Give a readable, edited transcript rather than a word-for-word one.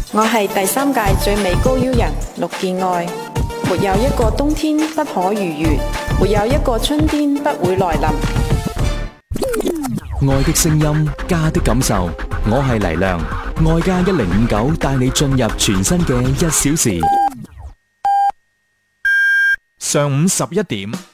我係第3屆最美高邀人陸建愛。沒有一個冬天不可逾越，沒有一個春天不會來臨。 愛的聲音，家的感受。我係黎亮，愛家1059帶你進入全新嘅1小時。 上午11點。